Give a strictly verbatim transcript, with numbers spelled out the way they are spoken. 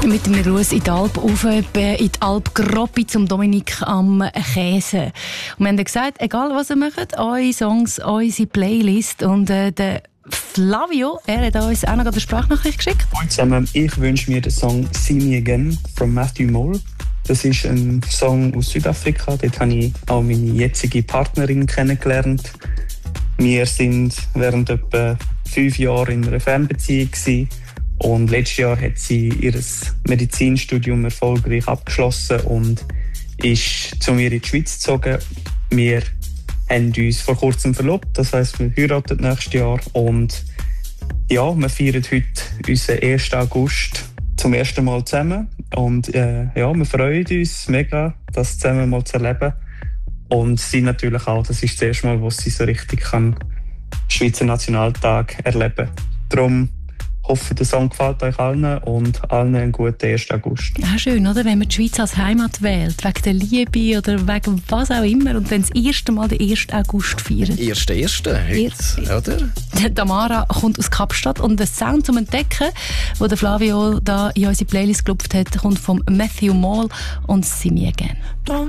Mit einem Gruß in die Alp auf, in die Alp Groppi zum Dominik am Käse. Und wir haben gesagt, egal was ihr macht, eure Songs, unsere Playlist. Und äh, der Flavio, er hat uns auch noch eine Sprachnachricht geschickt. Hallo zusammen, ich wünsche mir den Song «See Me Again» von Matthew Mole. Das ist ein Song aus Südafrika. Dort habe ich auch meine jetzige Partnerin kennengelernt. Wir sind während etwa fünf Jahren in einer Fernbeziehung gewesen. Und letztes Jahr hat sie ihr Medizinstudium erfolgreich abgeschlossen und ist zu mir in die Schweiz gezogen. Wir haben uns vor kurzem verlobt, das heisst, wir heiraten nächstes Jahr. Und ja, wir feiern heute unseren ersten August zum ersten Mal zusammen. Und äh, ja, wir freuen uns mega, das zusammen mal zu erleben. Und sie natürlich auch, das ist das erste Mal, wo sie so richtig kann Schweizer Nationaltag erleben kann. Darum hoffe, der Song gefällt euch allen und allen einen guten ersten August. Ja, schön, oder? Wenn man die Schweiz als Heimat wählt, wegen der Liebe oder wegen was auch immer und dann das erste Mal den ersten August feiert. Erste, erste, heute, oder? Die Tamara kommt aus Kapstadt und der Sound zum Entdecken, den der Flavio da in unsere Playlist gelupft hat, kommt von Matthew Mole und «See Me Again».